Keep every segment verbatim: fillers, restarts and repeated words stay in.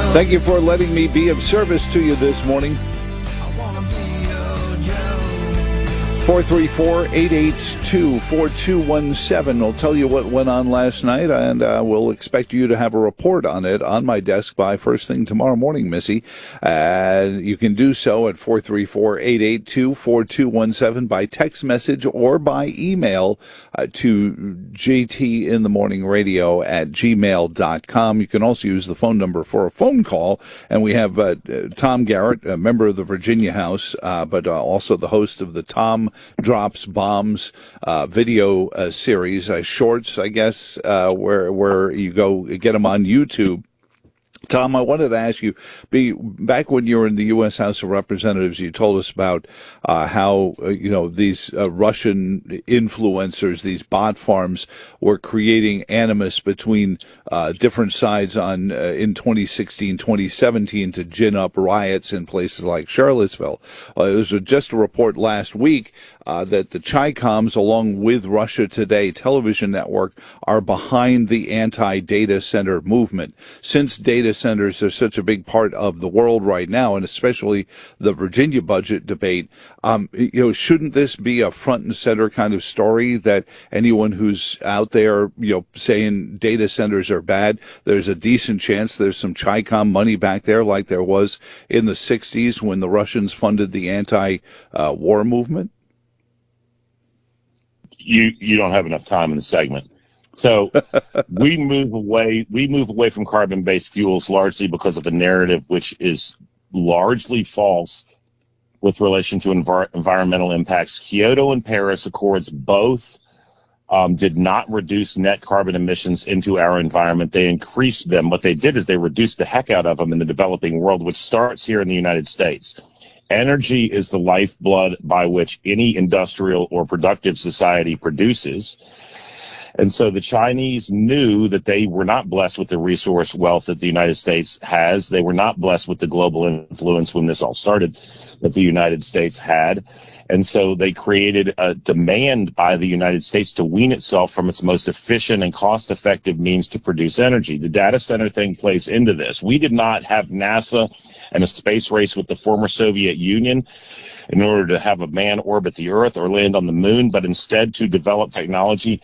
Thank you for letting me be of service to you this morning. four three four, eight eight two, four two one seven will tell you what went on last night, and uh, we'll expect you to have a report on it on my desk by first thing tomorrow morning, Missy. Uh, you can do so at four three four, eight eight two, four two one seven by text message or by email uh, to j t in the morning radio at gmail dot com. You can also use the phone number for a phone call, and we have uh, Tom Garrett, a member of the Virginia House, uh, but uh, also the host of the Tom Drops Bombs uh, video uh, series, uh, shorts, I guess, uh, where where you go get them on YouTube. Tom, I wanted to ask you, be, back when you were in the U S House of Representatives, you told us about uh, how, uh, you know, these uh, Russian influencers, these bot farms, were creating animus between uh, different sides on uh, in twenty sixteen, twenty seventeen to gin up riots in places like Charlottesville. Uh, there was just a report last week uh, that the Chi-Coms, along with Russia Today television network, are behind the anti-data center movement. Since data centers are such a big part of the world right now, and especially the Virginia budget debate, um, you know, shouldn't this be a front and center kind of story that anyone who's out there, you know, saying data centers are bad, there's a decent chance there's some Chi-Com money back there like there was in the sixties when the Russians funded the anti-war uh, movement? You, you don't have enough time in the segment. So we move away. We move away from carbon-based fuels largely because of a narrative which is largely false with relation to envir- environmental impacts. Kyoto and Paris Accords both um, did not reduce net carbon emissions into our environment. They increased them. What they did is they reduced the heck out of them in the developing world, which starts here in the United States. Energy is the lifeblood by which any industrial or productive society produces. And so the Chinese knew that they were not blessed with the resource wealth that the United States has. They were not blessed with the global influence when this all started that the United States had. And so they created a demand by the United States to wean itself from its most efficient and cost-effective means to produce energy. The data center thing plays into this. We did not have NASA and a space race with the former Soviet Union in order to have a man orbit the Earth or land on the moon, but instead to develop technology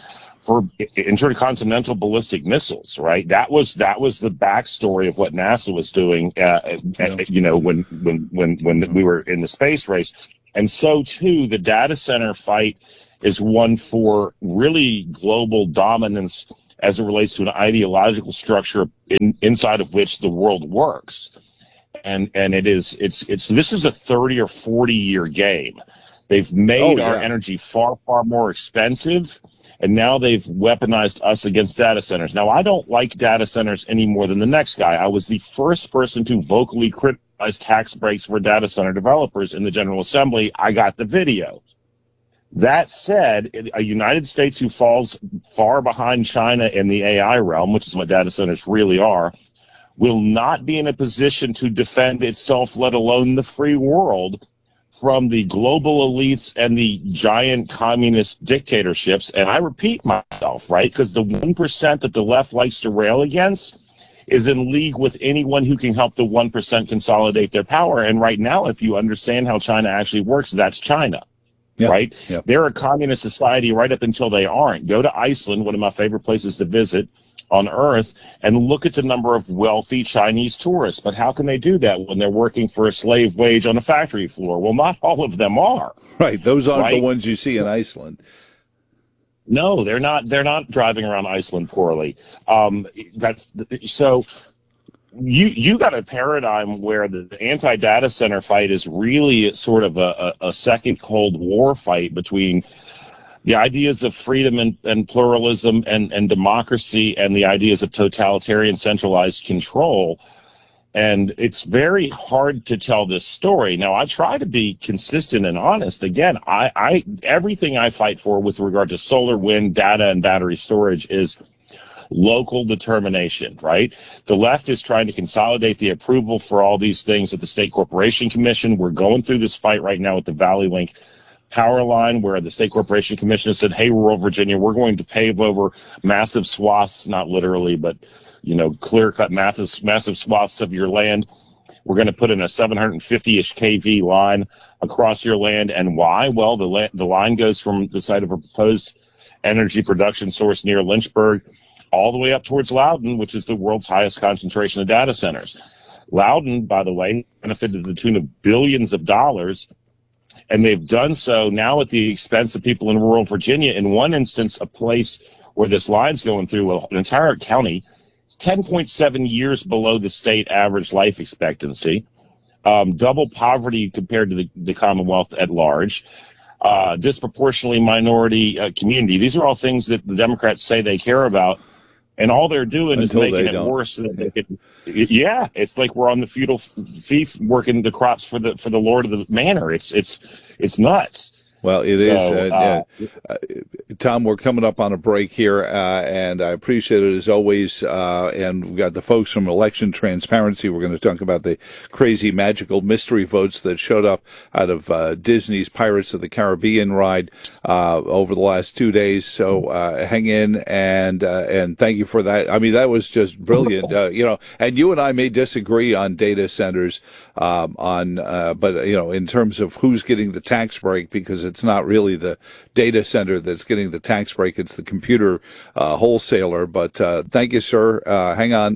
for intercontinental ballistic missiles, right? That was that was the backstory of what NASA was doing, uh, yeah. you know, when when when when we were in the space race. And so too, the data center fight is one for really global dominance as it relates to an ideological structure in, inside of which the world works. And and it is it's it's this is a thirty or forty year game. They've made oh, yeah. our energy far far more expensive. And now they've weaponized us against data centers. Now, I don't like data centers any more than the next guy. I was the first person to vocally criticize tax breaks for data center developers in the General Assembly. I got the video. That said, a United States who falls far behind China in the A I realm, which is what data centers really are, will not be in a position to defend itself, let alone the free world, from the global elites and the giant communist dictatorships. And I repeat myself, right? Because the one percent that the left likes to rail against is in league with anyone who can help the one percent consolidate their power. And right now, if you understand how China actually works, that's China, yeah, right? Yeah. They're a communist society right up until they aren't. Go to Iceland, one of my favorite places to visit on Earth, and look at the number of wealthy Chinese tourists. But how can they do that when they're working for a slave wage on a factory floor? Well, not all of them are. Right. Those aren't right? the ones you see in Iceland. No, they're not. They're not driving around Iceland poorly. Um, that's so. You you got a paradigm where the anti-data center fight is really sort of a, a, a second Cold War fight between the ideas of freedom and, and pluralism and, and democracy and the ideas of totalitarian centralized control. And it's very hard to tell this story. Now, I try to be consistent and honest. Again, I, I everything I fight for with regard to solar, wind, data, and battery storage is local determination, right? The left is trying to consolidate the approval for all these things at the State Corporation Commission. We're going through this fight right now with the Valley Link power line, where the State Corporation Commission has said, hey, rural Virginia, we're going to pave over massive swaths, not literally, but you know, clear-cut massive, massive swaths of your land. We're going to put in a seven hundred fifty-ish kV line across your land. And why? Well, the, la- the line goes from the site of a proposed energy production source near Lynchburg all the way up towards Loudoun, which is the world's highest concentration of data centers. Loudoun, by the way, benefited to the tune of billions of dollars, and they've done so now at the expense of people in rural Virginia. In one instance, a place where this line's going through an entire county, ten point seven years below the state average life expectancy, um, double poverty compared to the, the Commonwealth at large, uh, disproportionately minority uh, community. These are all things that the Democrats say they care about. And all they're doing Until is making it don't. worse. So that they can, yeah, it's like we're on the feudal fief working the crops for the for the lord of the manor. It's it's it's nuts. Well, it so, is. Uh, uh, uh, Tom, we're coming up on a break here, uh, and I appreciate it as always. Uh, and we've got the folks from Election Transparency. We're going to talk about the crazy, magical mystery votes that showed up out of uh, Disney's Pirates of the Caribbean ride uh, over the last two days. So uh, hang in, and uh, and thank you for that. I mean, that was just brilliant. Uh, you know, and you and I may disagree on data centers, um, on uh, but you know, in terms of who's getting the tax break, because it's not really the data center that's getting the tax break. It's the computer uh, wholesaler. But uh, thank you, sir. Uh, hang on.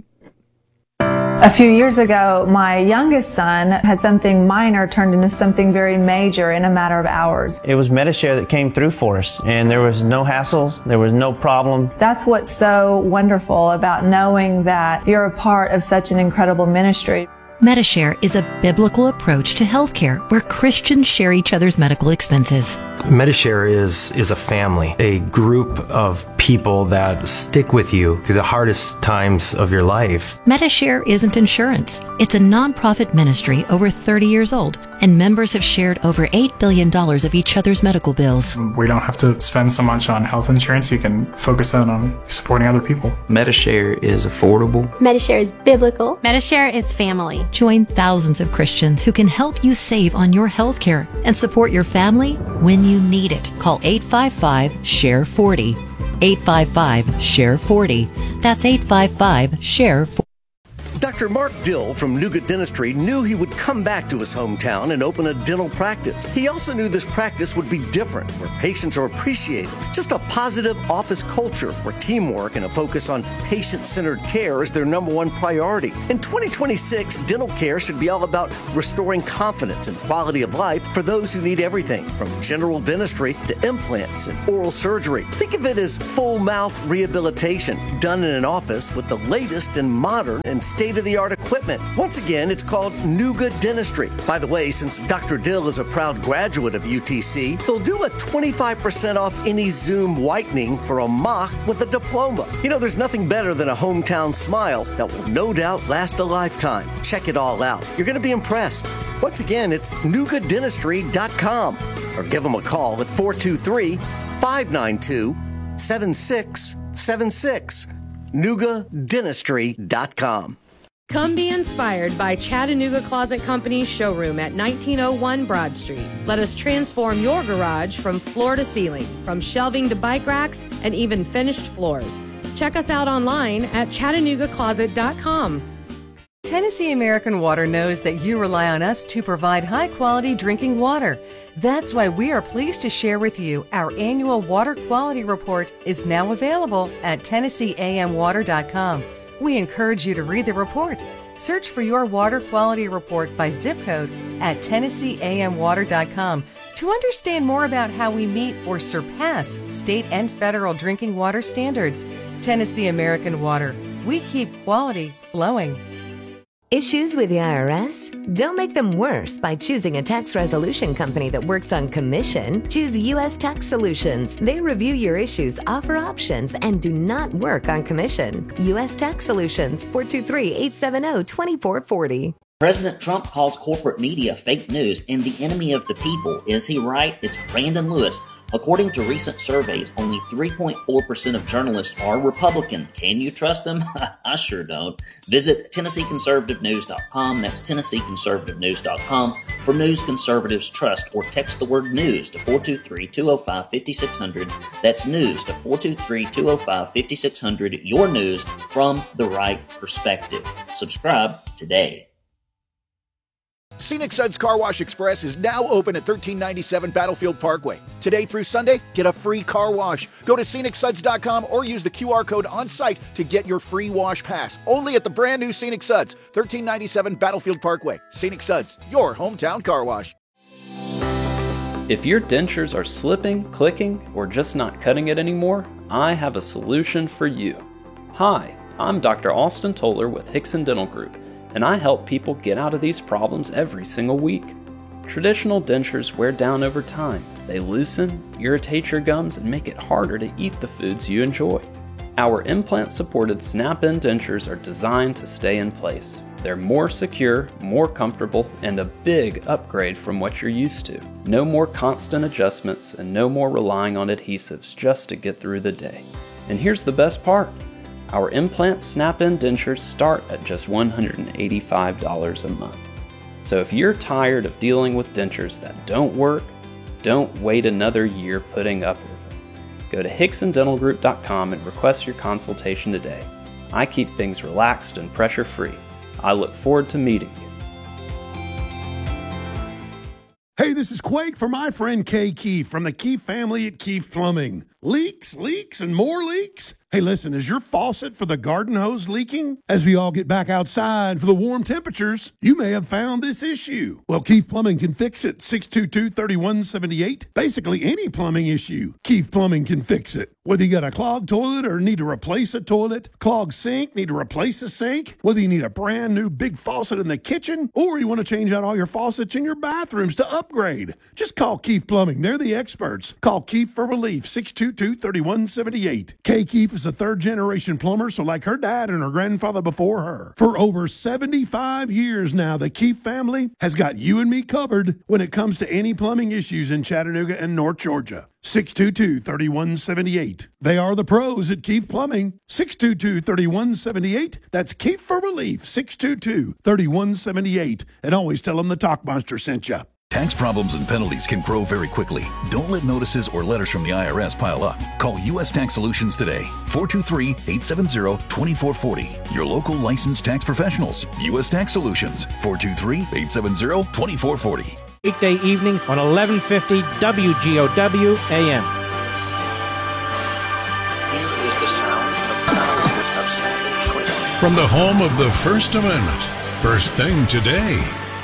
A few years ago, my youngest son had something minor turned into something very major in a matter of hours. It was Medi-Share that came through for us, and there was no hassles, there was no problem. That's what's so wonderful about knowing that you're a part of such an incredible ministry. Medi-Share is a biblical approach to healthcare where Christians share each other's medical expenses. Medi-Share is, is a family, a group of people that stick with you through the hardest times of your life. Medi-Share isn't insurance. It's a nonprofit ministry over thirty years old, and members have shared over eight billion dollars of each other's medical bills. We don't have to spend so much on health insurance. You can focus that on supporting other people. Medi-Share is affordable. Medi-Share is biblical. Medi-Share is family. Join thousands of Christians who can help you save on your health care and support your family when you need it. Call eight five five, S H A R E forty. eight five five, S H A R E forty. That's eight five five, S H A R E forty. Doctor Mark Dill from Nuga Dentistry knew he would come back to his hometown and open a dental practice. He also knew this practice would be different, where patients are appreciated. Just a positive office culture where teamwork and a focus on patient-centered care is their number one priority. In twenty twenty-six, dental care should be all about restoring confidence and quality of life for those who need everything from general dentistry to implants and oral surgery. Think of it as full mouth rehabilitation done in an office with the latest and modern and state-of-the-art equipment. Once again, it's called Nuga Dentistry. By the way, since Doctor Dill is a proud graduate of U T C, they'll do a twenty-five percent off any Zoom whitening for a mock with a diploma. You know, there's nothing better than a hometown smile that will no doubt last a lifetime. Check it all out. You're going to be impressed. Once again, it's nuga dentistry dot com or give them a call at four two three, five nine two, seven six seven six. nuga dentistry dot com. Come be inspired by Chattanooga Closet Company's showroom at nineteen oh one Broad Street. Let us transform your garage from floor to ceiling, from shelving to bike racks, and even finished floors. Check us out online at chattanooga closet dot com. Tennessee American Water knows that you rely on us to provide high-quality drinking water. That's why we are pleased to share with you our annual water quality report is now available at tennessee a m water dot com. We encourage you to read the report. Search for your water quality report by zip code at tennessee a m water dot com to understand more about how we meet or surpass state and federal drinking water standards. Tennessee American Water. We keep quality flowing. Issues with the I R S? Don't make them worse by choosing a tax resolution company that works on commission. Choose U S Tax Solutions. They review your issues, offer options, and do not work on commission. U S Tax Solutions, four two three, eight seven zero, two four four zero. President Trump calls corporate media fake news and the enemy of the people. Is he right? It's Brandon Lewis According to recent surveys, only three point four percent of journalists are Republican. Can you trust them? I sure don't. Visit Tennessee Conservative News dot com. That's Tennessee Conservative News dot com for news conservatives trust, or text the word news to four two three, two oh five, five six zero zero. That's news to four two three, two oh five, five six zero zero. Your news from the right perspective. Subscribe today. Scenic Suds Car Wash Express is now open at thirteen ninety-seven Battlefield Parkway. Today through Sunday, get a free car wash. Go to Scenic Suds dot com or use the Q R code on site to get your free wash pass. Only at the brand new Scenic Suds, thirteen ninety-seven Battlefield Parkway. Scenic Suds, your hometown car wash. If your dentures are slipping, clicking, or just not cutting it anymore, I have a solution for you. Hi, I'm Doctor Austin Toller with Hickson Dental Group, and I help people get out of these problems every single week. Traditional dentures wear down over time. They loosen, irritate your gums, and make it harder to eat the foods you enjoy. Our implant-supported snap-in dentures are designed to stay in place. They're more secure, more comfortable, and a big upgrade from what you're used to. No more constant adjustments and no more relying on adhesives just to get through the day. And here's the best part. Our implant snap-in dentures start at just one hundred eighty-five dollars a month. So if you're tired of dealing with dentures that don't work, don't wait another year putting up with them. Go to Hickson Dental Group dot com and request your consultation today. I keep things relaxed and pressure-free. I look forward to meeting you. Hey, this is Quake for my friend Kay Keefe from the Keefe family at Keefe Plumbing. Leaks, leaks, and more leaks? Hey, listen, is your faucet for the garden hose leaking? As we all get back outside for the warm temperatures, you may have found this issue. Well, Keefe Plumbing can fix it. six two two, three one seven eight. Basically, any plumbing issue, Keefe Plumbing can fix it. Whether you got a clogged toilet or need to replace a toilet, clogged sink, need to replace a sink, whether you need a brand new big faucet in the kitchen, or you want to change out all your faucets in your bathrooms to upgrade, just call Keefe Plumbing. They're the experts. Call Keefe for relief, six two two, three one seven eight. Kay Keefe is a third-generation plumber, so like her dad and her grandfather before her. For over seventy-five years now, the Keefe family has got you and me covered when it comes to any plumbing issues in Chattanooga and North Georgia. six two two, three one seven eight. They are the pros at Keefe Plumbing. six two two, three one seven eight. That's Keefe for relief, six two two, three one seven eight. And always tell them the Talk Monster sent you. Tax problems and penalties can grow very quickly. Don't let notices or letters from the I R S pile up. Call U S Tax Solutions today. four two three, eight seven zero, two four four zero. Your local licensed tax professionals. U S Tax Solutions. four two three, eight seven zero, two four four zero. Weekday evenings on eleven fifty W G O W A M. From the home of the First Amendment, First Thing Today.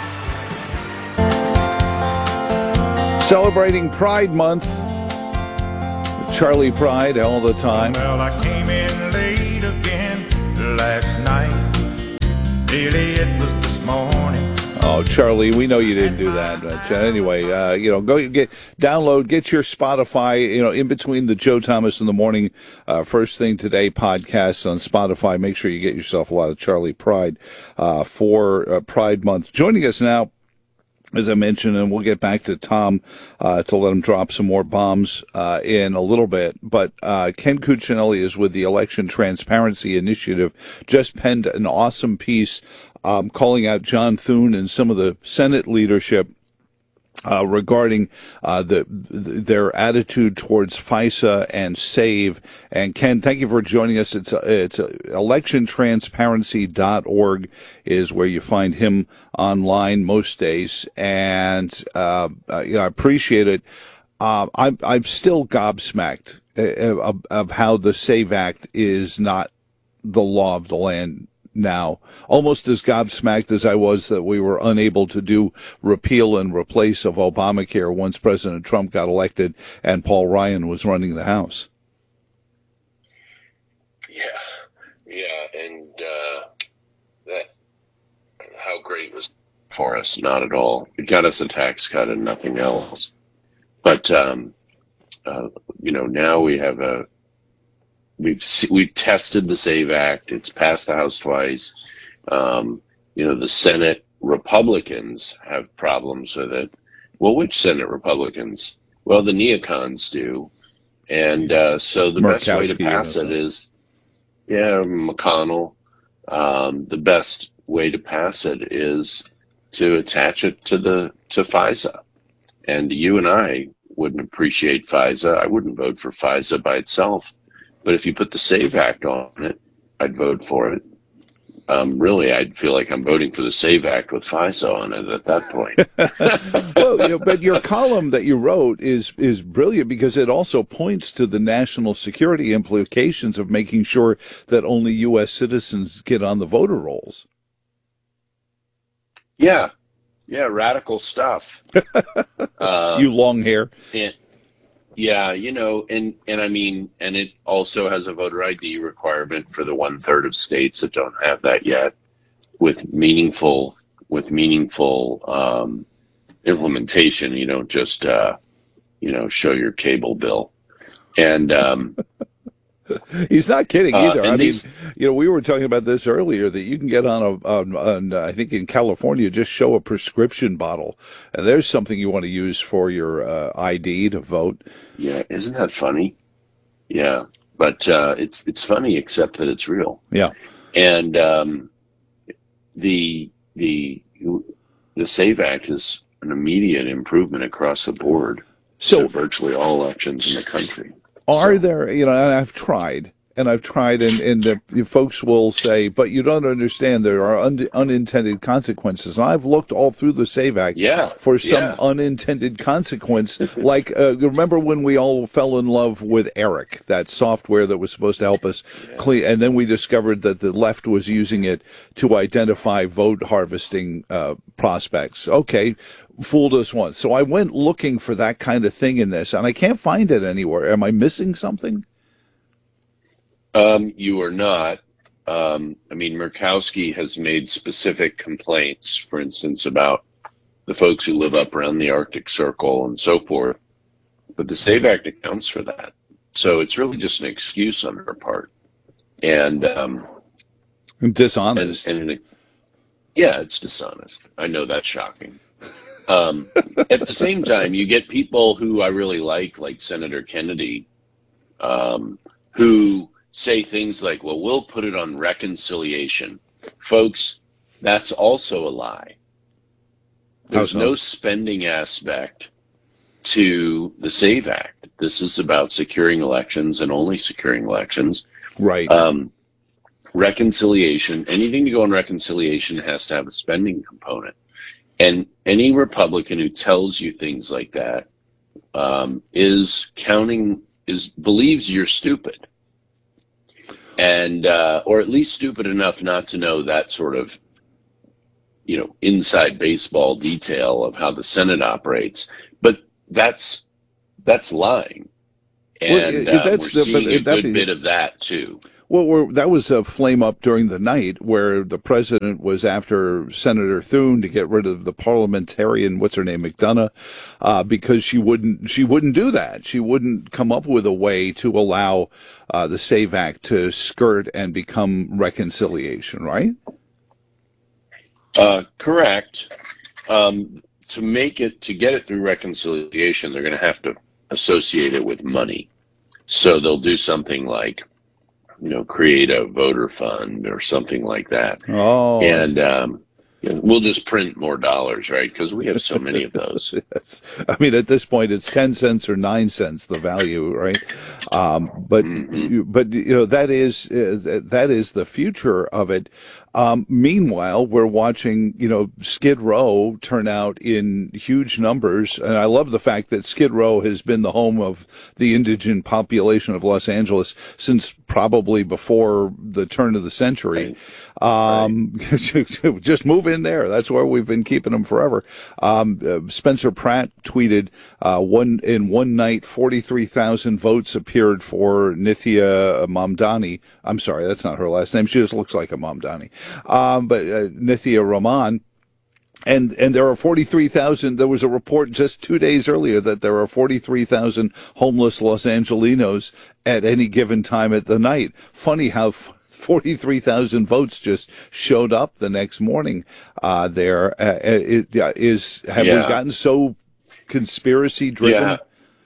Celebrating Pride Month. Charlie Pride all the time. Well, I came in late again last night. Really, it was this morning. Oh, Charlie, we know you didn't do that. But uh, anyway, uh, you know, go get download, get your Spotify, you know, in between the Joe Thomas in the Morning uh, First Thing Today podcast on Spotify. Make sure you get yourself a lot of Charlie Pride uh, for uh, Pride Month. Joining us now, as I mentioned, and we'll get back to Tom uh, to let him drop some more bombs uh, in a little bit. But uh, Ken Cuccinelli is with the Election Transparency Initiative, just penned an awesome piece um, calling out John Thune and some of the Senate leadership Uh, regarding uh, the, the their attitude towards FISA and SAVE. And Ken, thank you for joining us. It's it's election transparency dot org is where you find him online most days, and uh, uh, you know, I appreciate it. Uh, I'm I'm still gobsmacked of, of how the SAVE Act is not the law of the land now, almost as gobsmacked as I was that we were unable to do repeal and replace of Obamacare once President Trump got elected and Paul Ryan was running the House. Yeah, yeah, and uh, that how great was for us? Not at all. It got us a tax cut and nothing else. But um, uh, you know, now we have a. We've we've tested the SAVE Act. It's passed the House twice. Um, you know, the Senate Republicans have problems with it. Well, which Senate Republicans? Well, the neocons do. And uh, so the best way to pass it is, yeah, McConnell, um, the best way to pass it is to attach it to the to FISA. And you and I wouldn't appreciate FISA. I wouldn't vote for FISA by itself. But if you put the SAVE Act on it, I'd vote for it. Um, really, I'd feel like I'm voting for the SAVE Act with FISA on it at that point. Well, you know, but your column that you wrote is is brilliant because it also points to the national security implications of making sure that only U S citizens get on the voter rolls. Yeah, yeah, radical stuff. uh, you long hair. And, yeah, you know, and, and I mean, and it also has a voter I D requirement for the one third of states that don't have that yet, with meaningful, with meaningful um, implementation. You don't just, uh, you know, show your cable bill. And um, he's not kidding either. Uh, I these, mean, you know, we were talking about this earlier that you can get on a, on, on, I think in California, just show a prescription bottle, and there's something you want to use for your uh, I D to vote. Yeah, isn't that funny? Yeah, but uh, it's it's funny except that it's real. Yeah, and um, the the the SAVE Act is an immediate improvement across the board. So to virtually all elections in the country. Are there, you know, and I've tried, and I've tried, and, and the folks will say, but you don't understand, there are un, unintended consequences. And I've looked all through the SAVE Act yeah, for some yeah. unintended consequence. Like, uh, remember when we all fell in love with Eric, that software that was supposed to help us yeah. clean, and then we discovered that the left was using it to identify vote harvesting uh, prospects. Okay. Fooled us once. So I went looking for that kind of thing in this, and I can't find it anywhere. Am I missing something? Um, you are not. Um, I mean, Murkowski has made specific complaints, for instance, about the folks who live up around the Arctic Circle and so forth. But the SAVE Act accounts for that. So it's really just an excuse on her part. And um, dishonest. And, and, yeah, it's dishonest. I know that's shocking. Um, at the same time, you get people who I really like, like Senator Kennedy, um, who say things like, well, we'll put it on reconciliation. Folks, that's also a lie. There's so? no spending aspect to the SAVE Act. This is about securing elections and only securing elections. Right. Um, reconciliation, anything to go on reconciliation has to have a spending component. And any Republican who tells you things like that um, is counting, is believes you're stupid, and uh, or at least stupid enough not to know that sort of, you know, inside baseball detail of how the Senate operates. But that's that's lying, and well, uh, that's we're the, seeing a good be... bit of that too. Well, we're, that was a flame up during the night where the president was after Senator Thune to get rid of the parliamentarian, what's her name, McDonough, uh, because she wouldn't, she wouldn't do that. She wouldn't come up with a way to allow, uh, the SAVE Act to skirt and become reconciliation, right? Uh, correct. Um, to make it, to get it through reconciliation, they're going to have to associate it with money. So they'll do something like, you know, create a voter fund or something like that. Oh, and um, we'll just print more dollars, right? Because we have so many of those. Yes. I mean, at this point, it's ten cents or nine cents the value, right? Um, but mm-hmm. but you know that is uh, that is the future of it. Um, meanwhile, we're watching, you know, Skid Row turn out in huge numbers. And I love the fact that Skid Row has been the home of the indigent population of Los Angeles since probably before the turn of the century. Right. Um, right. Just move in there. That's where we've been keeping them forever. Um, uh, Spencer Pratt tweeted, uh, one, in one night, forty-three thousand votes appeared for Nithya Mamdani. I'm sorry, that's not her last name. She just looks like a Mamdani. Um, but uh, Nithya Raman, and and there are forty-three thousand. There was a report just two days earlier that there are forty-three thousand homeless Los Angelinos at any given time at the night. Funny how forty-three thousand votes just showed up the next morning. Uh, there uh, it, is have yeah. we gotten so conspiracy driven? Yeah.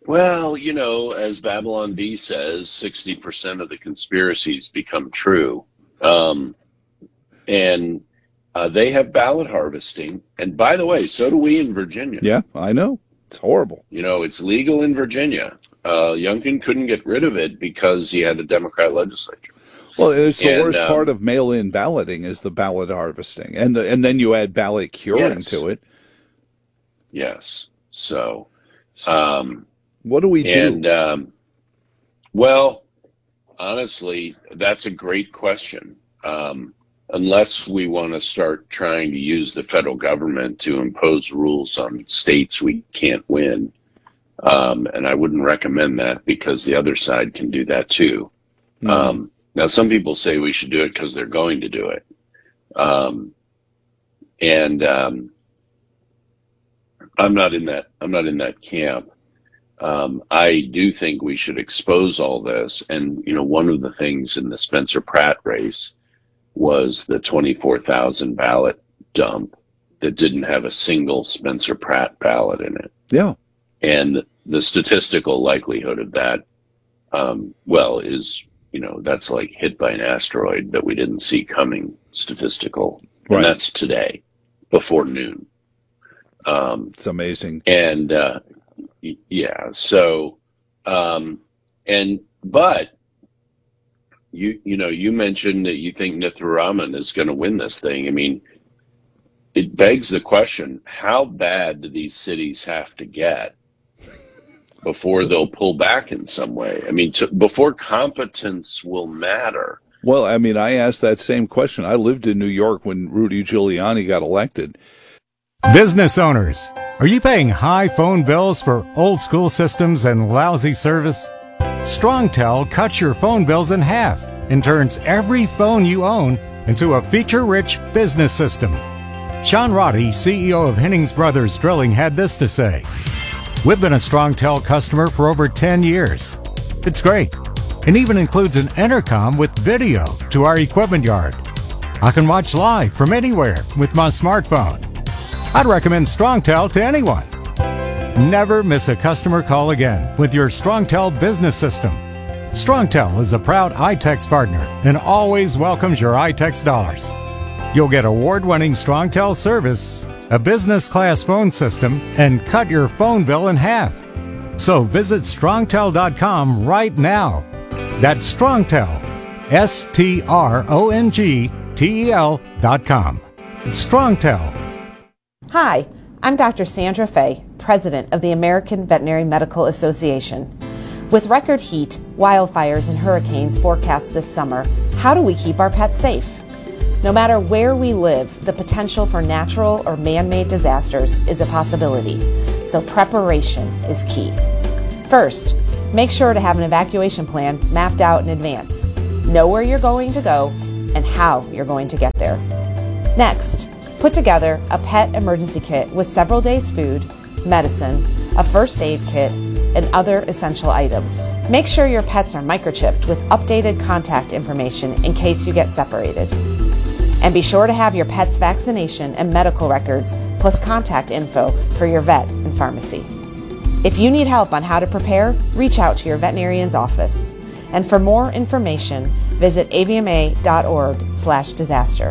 Well, you know, as Babylon Bee says, sixty percent of the conspiracies become true. Um, and uh, they have ballot harvesting. And by the way, so do we in Virginia. Yeah, I know. It's horrible. You know, it's legal in Virginia. Uh, Youngkin couldn't get rid of it because he had a Democrat legislature. Well, it's the and, worst um, part of mail-in balloting is the ballot harvesting. And the, and then you add ballot curing yes. to it. Yes. So, um, what do we do? And, um, well, honestly, that's a great question. Um, unless we want to start trying to use the federal government to impose rules on states we can't win. Um, and I wouldn't recommend that because the other side can do that too. Mm. Um, now, some people say we should do it because they're going to do it. Um, and um, I'm not in that. I'm not in that camp. Um, I do think we should expose all this. And, you know, one of the things in the Spencer Pratt race was the twenty-four thousand ballot dump that didn't have a single Spencer Pratt ballot in it. Yeah. And the statistical likelihood of that, um, well, is, you know, that's like hit by an asteroid that we didn't see coming statistical. Right. And that's today, before noon. Um, it's amazing. And, uh, y- yeah, so, um, and, but, you, you know, you mentioned that you think Nitharaman is going to win this thing. I mean, it begs the question, how bad do these cities have to get before they'll pull back in some way? I mean, to, before competence will matter. Well, I mean, I asked that same question. I lived in New York when Rudy Giuliani got elected. Business owners, are you paying high phone bills for old school systems and lousy service? StrongTel cuts your phone bills in half and turns every phone you own into a feature-rich business system. Sean Roddy, C E O of Hennings Brothers Drilling, had this to say. We've been a StrongTel customer for over ten years. It's great, and even includes an intercom with video to our equipment yard. I can watch live from anywhere with my smartphone. I'd recommend StrongTel to anyone. Never miss a customer call again with your StrongTel business system. StrongTel is a proud iTex partner and always welcomes your iTex dollars. You'll get award-winning StrongTel service, a business-class phone system, and cut your phone bill in half. So visit strongtel dot com right now. That's StrongTel, S T R O N G T E L dot com. It's StrongTel. Hi, I'm Doctor Sandra Fay, President of the American Veterinary Medical Association. With record heat, wildfires, and hurricanes forecast this summer, how do we keep our pets safe? No matter where we live, the potential for natural or man-made disasters is a possibility, so preparation is key. First, make sure to have an evacuation plan mapped out in advance. Know where you're going to go and how you're going to get there. Next, put together a pet emergency kit with several days' food, medicine, a first aid kit, and other essential items. Make sure your pets are microchipped with updated contact information in case you get separated. And be sure to have your pet's vaccination and medical records, plus contact info for your vet and pharmacy. If you need help on how to prepare, reach out to your veterinarian's office. And for more information, visit A V M A dot org slash disaster.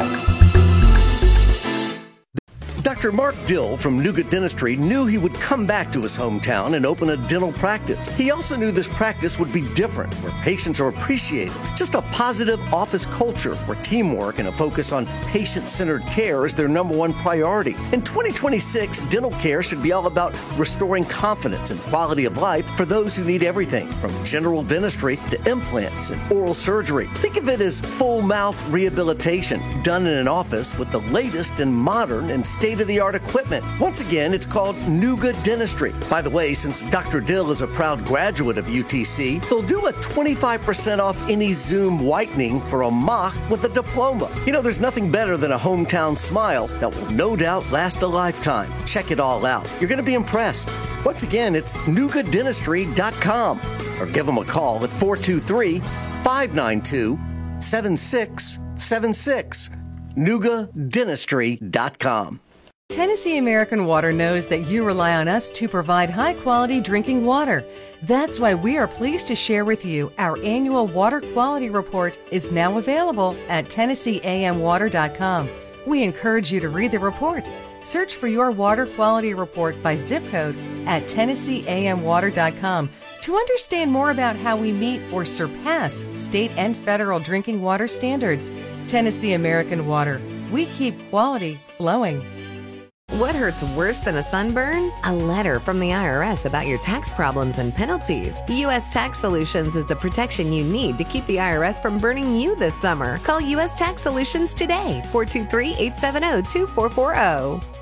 Doctor Mark Dill from Nuga Dentistry knew he would come back to his hometown and open a dental practice. He also knew this practice would be different, where patients are appreciated. Just a positive office culture where teamwork and a focus on patient-centered care is their number one priority. In twenty twenty-six, dental care should be all about restoring confidence and quality of life for those who need everything from general dentistry to implants and oral surgery. Think of it as full mouth rehabilitation done in an office with the latest and modern and state state-of-the-art equipment. Once again, it's called Nuga Dentistry. By the way, since Doctor Dill is a proud graduate of U T C, they'll do a twenty-five percent off any Zoom whitening for a mock with a diploma. You know, there's nothing better than a hometown smile that will no doubt last a lifetime. Check it all out. You're going to be impressed. Once again, it's nuga dentistry dot com or give them a call at four two three, five nine two, seven six seven six. nuga dentistry dot com. Tennessee American Water knows that you rely on us to provide high-quality drinking water. That's why we are pleased to share with you our annual water quality report is now available at Tennessee A M water dot com. We encourage you to read the report. Search for your water quality report by zip code at Tennessee A M water dot com to understand more about how we meet or surpass state and federal drinking water standards. Tennessee American Water. We keep quality flowing. What hurts worse than a sunburn? A letter from the I R S about your tax problems and penalties. U S Tax Solutions is the protection you need to keep the I R S from burning you this summer. Call U S Tax Solutions today, four two three, eight seven zero, two four four zero.